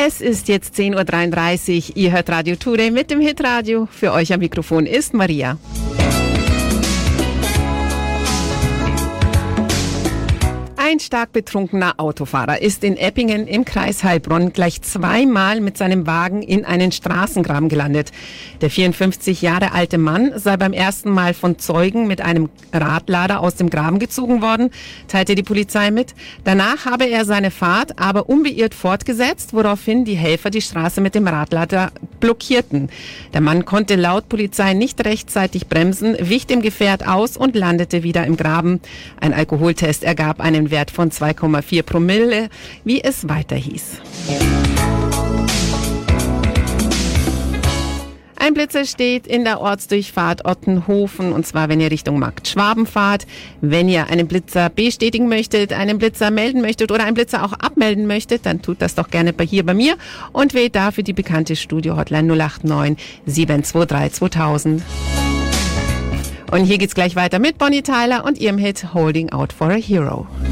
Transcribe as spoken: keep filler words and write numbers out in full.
Es ist jetzt zehn Uhr dreiunddreißig. Ihr hört Radio Today mit dem Hitradio. Für euch am Mikrofon ist Maria. Ein stark betrunkener Autofahrer ist in Eppingen im Kreis Heilbronn gleich zweimal mit seinem Wagen in einen Straßengraben gelandet. Der vierundfünfzig Jahre alte Mann sei beim ersten Mal von Zeugen mit einem Radlader aus dem Graben gezogen worden, teilte die Polizei mit. Danach habe er seine Fahrt aber unbeirrt fortgesetzt, woraufhin die Helfer die Straße mit dem Radlader blockierten. Der Mann konnte laut Polizei nicht rechtzeitig bremsen, wich dem Gefährt aus und landete wieder im Graben. Ein Alkoholtest ergab einen Wert von zwei Komma vier Promille, wie es weiter hieß. Ein Blitzer steht in der Ortsdurchfahrt Ottenhofen, und zwar, wenn ihr Richtung Markt Schwaben fahrt. Wenn ihr einen Blitzer bestätigen möchtet, einen Blitzer melden möchtet oder einen Blitzer auch abmelden möchtet, dann tut das doch gerne bei, hier bei mir und wählt dafür die bekannte Studio-Hotline null acht neun sieben zwei drei zweitausend. Und hier geht's gleich weiter mit Bonnie Tyler und ihrem Hit Holding Out for a Hero.